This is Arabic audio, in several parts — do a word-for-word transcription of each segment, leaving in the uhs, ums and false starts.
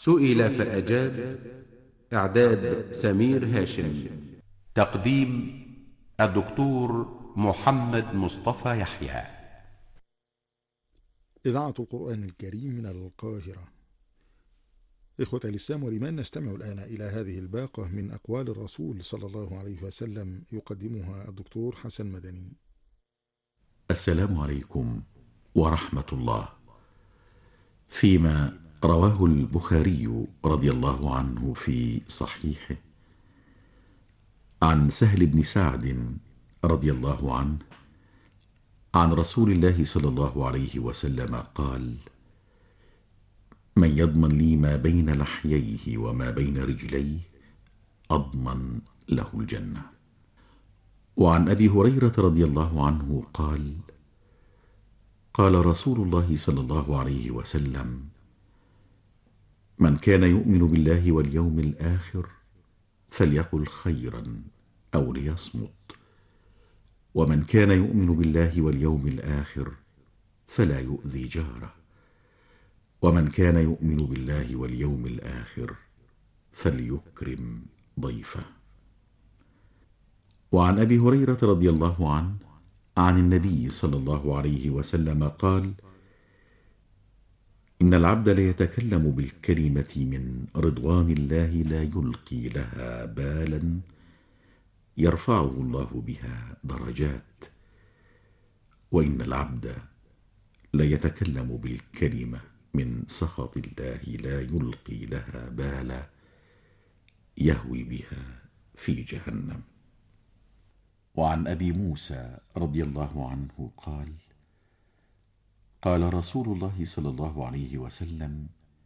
سئل فأجاب. إعداد سمير هاشم. تقديم الدكتور محمد مصطفى يحيى. إذاعة القرآن الكريم من القاهرة. إخوة الإسلام والإيمان، نستمع الآن إلى هذه الباقة من أقوال الرسول صلى الله عليه وسلم، يقدمها الدكتور حسن مدني. السلام عليكم ورحمة الله. فيما رواه البخاري رضي الله عنه في صحيحه عن سهل بن سعد رضي الله عنه عن رسول الله صلى الله عليه وسلم قال: من يضمن لي ما بين لحييه وما بين رجليه أضمن له الجنة. وعن أبي هريرة رضي الله عنه قال: قال رسول الله صلى الله عليه وسلم: من كان يؤمن بالله واليوم الآخر فليقل خيرا أو ليصمت، ومن كان يؤمن بالله واليوم الآخر فلا يؤذي جاره، ومن كان يؤمن بالله واليوم الآخر فليكرم ضيفه. وعن أبي هريرة رضي الله عنه عن النبي صلى الله عليه وسلم قال: إن العبد ليتكلم بالكلمة من رضوان الله لا يلقي لها بالا يرفعه الله بها درجات، وإن العبد ليتكلم بالكلمة من سخط الله لا يلقي لها بالا يهوي بها في جهنم. وعن أبي موسى رضي الله عنه قال: قال رسول الله صلى الله عليه وسلم: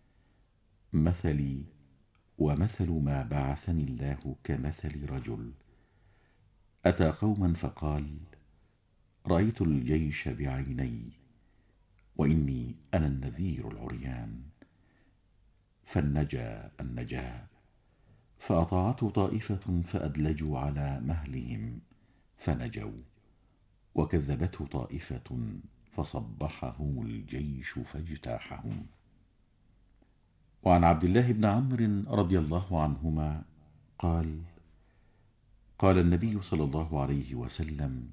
مثلي ومثل ما بعثني الله كمثل رجل أتى قوما فقال: رأيت الجيش بعيني وإني أنا النذير العريان، فالنجا النجا، فأطاعته طائفة فأدلجوا على مهلهم فنجوا، وكذبته طائفة فصبحهم الجيش فاجتاحهم. وعن عبد الله بن عمرو رضي الله عنهما قال: قال النبي صلى الله عليه وسلم: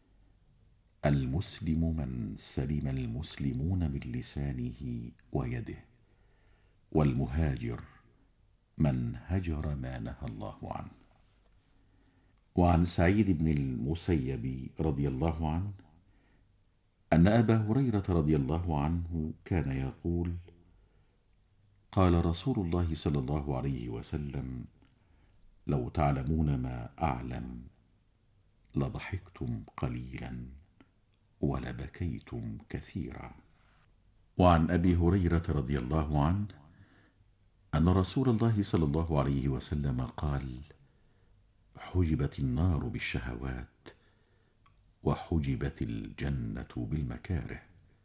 المسلم من سلم المسلمون من لسانه ويده، والمهاجر من هجر ما نهى الله عنه. وعن سعيد بن المسيب رضي الله عنه أن أبا هريرة رضي الله عنه كان يقول: قال رسول الله صلى الله عليه وسلم: لو تعلمون ما أعلم لضحكتم قليلا ولبكيتم كثيرا. وعن أبي هريرة رضي الله عنه أن رسول الله صلى الله عليه وسلم قال: حجبت النار بالشهوات وحجبت الجنة بالمكاره.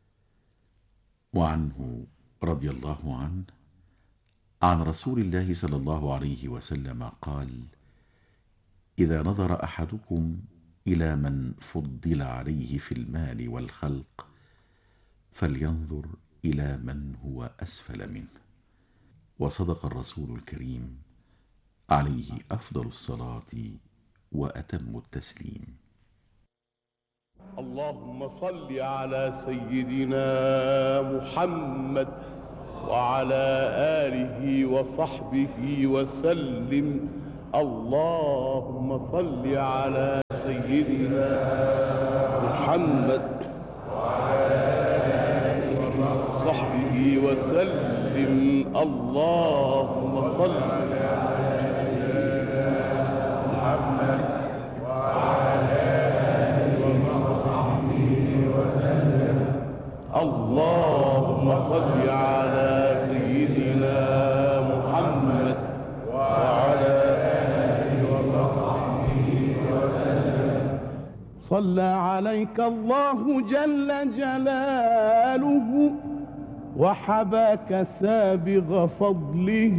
وعنه رضي الله عنه عن رسول الله صلى الله عليه وسلم قال: إذا نظر أحدكم إلى من فضل عليه في المال والخلق فلينظر إلى من هو أسفل منه. وصدق الرسول الكريم عليه أفضل الصلاة وأتم التسليم. اللهم صل على سيدنا محمد وعلى آله وصحبه وسلم. اللهم صل على سيدنا محمد وعلى آله وصحبه وسلم. اللهم صل على سيدنا محمد وعلى آله وصحبه وسلم. اللهم صل على سيدنا محمد وعلى آله وصحبه وسلم. صلى عليك الله جل جلاله وحباك سابغ فضله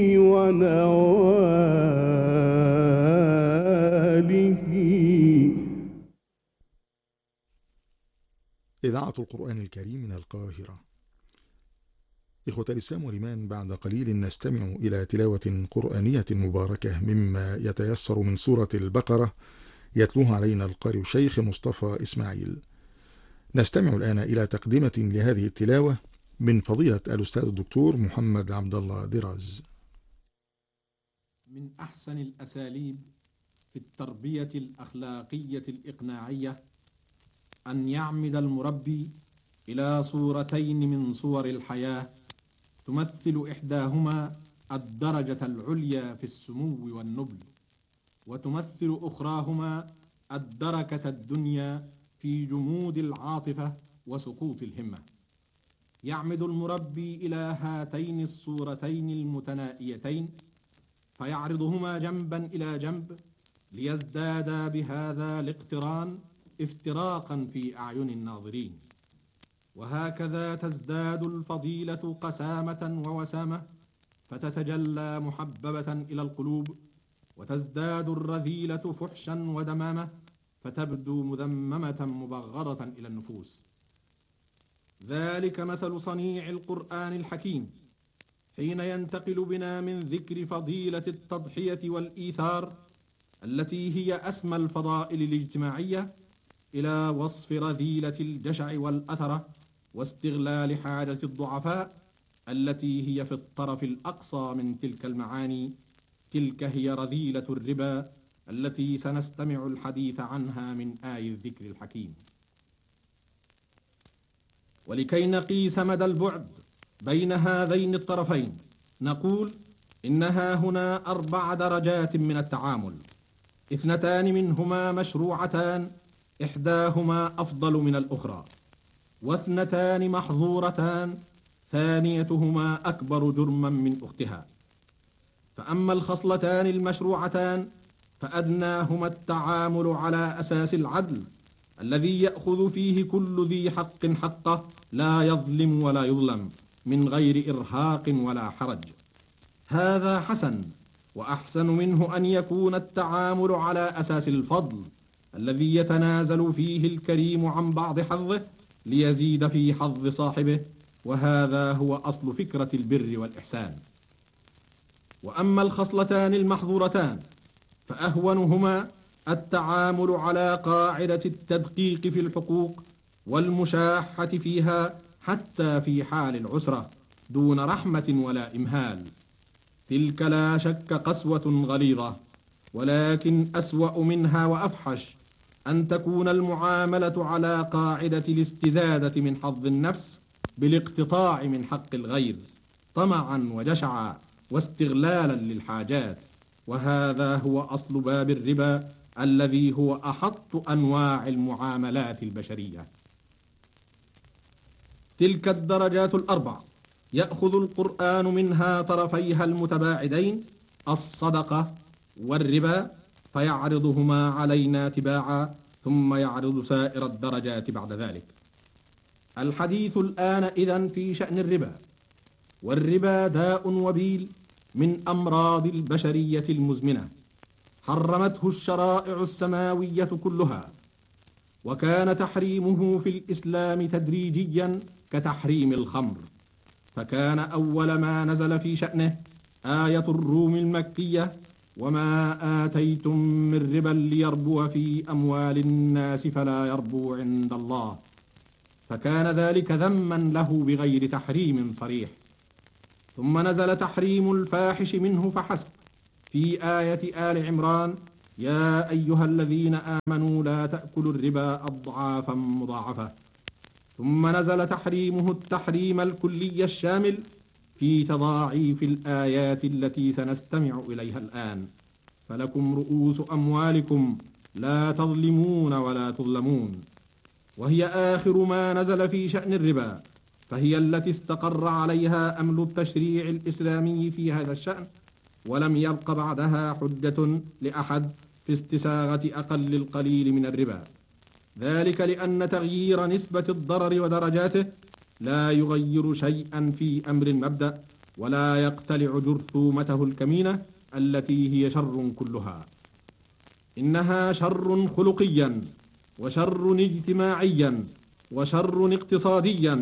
ونواله. إذاعة القرآن الكريم من القاهرة. إخوة الإسلام والإيمان، بعد قليل نستمع إلى تلاوة قرآنية مباركة مما يتيسر من سورة البقرة، يتلوها علينا القارئ الشيخ مصطفى إسماعيل. نستمع الآن إلى تقدمة لهذه التلاوة من فضيلة الأستاذ الدكتور محمد عبد الله دراز. من أحسن الأساليب في التربية الأخلاقية الإقناعية أن يعمد المربي إلى صورتين من صور الحياة تمثل إحداهما الدرجة العليا في السمو والنبل، وتمثل أخراهما الدركة الدنيا في جمود العاطفة وسقوط الهمة. يعمد المربي إلى هاتين الصورتين المتنائيتين فيعرضهما جنبا إلى جنب ليزدادا بهذا الاقتران افتراقا في أعين الناظرين، وهكذا تزداد الفضيلة قسامة ووسامة فتتجلى محببة إلى القلوب، وتزداد الرذيلة فحشا ودمامة فتبدو مذممة مبغضة إلى النفوس. ذلك مثل صنيع القرآن الحكيم حين ينتقل بنا من ذكر فضيلة التضحية والإيثار التي هي أسمى الفضائل الاجتماعية إلى وصف رذيلة الجشع والأثرة واستغلال حاجة الضعفاء التي هي في الطرف الأقصى من تلك المعاني. تلك هي رذيلة الربا التي سنستمع الحديث عنها من آي الذكر الحكيم. ولكي نقيس مدى البعد بين هذين الطرفين نقول إنها هنا أربع درجات من التعامل، اثنتان منهما مشروعتان إحداهما أفضل من الأخرى، واثنتان محظورتان ثانيتهما أكبر جرما من أختها. فأما الخصلتان المشروعتان فأدناهما التعامل على أساس العدل الذي يأخذ فيه كل ذي حق حقه لا يظلم ولا يظلم من غير إرهاق ولا حرج. هذا حسن، وأحسن منه أن يكون التعامل على أساس الفضل الذي يتنازل فيه الكريم عن بعض حظه ليزيد في حظ صاحبه، وهذا هو أصل فكرة البر والإحسان. وأما الخصلتان المحظورتان فأهونهما التعامل على قاعدة التدقيق في الحقوق والمشاحة فيها حتى في حال العسرة دون رحمة ولا إمهال. تلك لا شك قسوة غليظة، ولكن أسوأ منها وأفحش أن تكون المعاملة على قاعدة الاستزادة من حظ النفس بالاقتطاع من حق الغير طمعا وجشعا واستغلالا للحاجات، وهذا هو أصل باب الربا الذي هو أحط أنواع المعاملات البشرية. تلك الدرجات الأربع يأخذ القرآن منها طرفيها المتباعدين الصدقة والربا فيعرضهما علينا تباعا، ثم يعرض سائر الدرجات بعد ذلك. الحديث الآن إذن في شأن الربا، والربا داء وبيل من أمراض البشرية المزمنة حرمته الشرائع السماوية كلها، وكان تحريمه في الإسلام تدريجيا كتحريم الخمر، فكان أول ما نزل في شأنه آية الروم المكية: وما آتيتم من ربا ليربو في أموال الناس فلا يربو عند الله، فكان ذلك ذما له بغير تحريم صريح. ثم نزل تحريم الفاحش منه فحسب في آية آل عمران: يا أيها الذين آمنوا لا تأكلوا الربا أضعافا مضاعفة. ثم نزل تحريمه التحريم الكلي الشامل في تضاعيف الآيات التي سنستمع إليها الآن: فلكم رؤوس أموالكم لا تظلمون ولا تظلمون، وهي آخر ما نزل في شأن الربا، فهي التي استقر عليها أمل التشريع الإسلامي في هذا الشأن، ولم يبق بعدها حجة لأحد في استساغة أقل القليل من الربا، ذلك لأن تغيير نسبة الضرر ودرجاته لا يغير شيئا في أمر المبدأ، ولا يقتلع جرثومته الكمينة التي هي شر كلها. إنها شر خلقيا وشر اجتماعيا وشر اقتصاديا،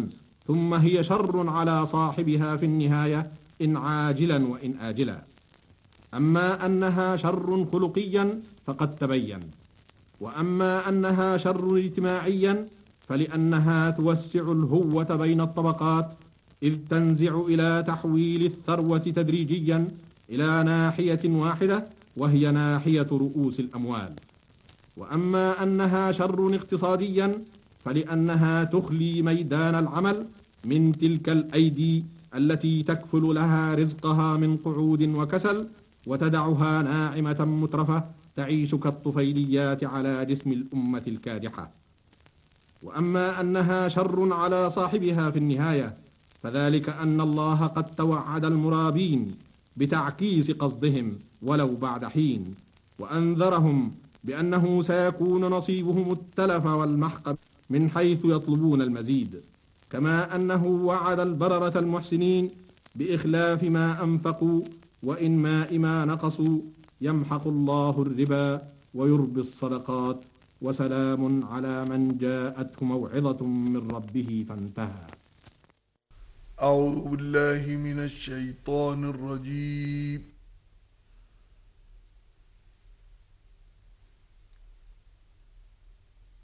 ثم هي شر على صاحبها في النهاية إن عاجلا وإن آجلا. أما أنها شر خلقيا فقد تبين، وأما أنها شر اجتماعيا فلأنها توسع الهوة بين الطبقات، إذ تنزع إلى تحويل الثروة تدريجيا إلى ناحية واحدة وهي ناحية رؤوس الأموال. وأما أنها شر اقتصاديا فلأنها تخلي ميدان العمل من تلك الأيدي التي تكفل لها رزقها من قعود وكسل، وتدعها ناعمة مترفة تعيش كالطفيليات على جسم الأمة الكادحة. وأما أنها شر على صاحبها في النهاية فذلك أن الله قد توعد المرابين بتعكيس قصدهم ولو بعد حين، وأنذرهم بأنه سيكون نصيبهم التلف والمحق من حيث يطلبون المزيد، كما أنه وعد البررة المحسنين بإخلاف ما أنفقوا وإنماء ما نقصوا، يمحق الله الربا ويربي الصدقات، وسلام على من جاءته موعظة من ربه فانتهى. أعوذ بالله من الشيطان الرجيم.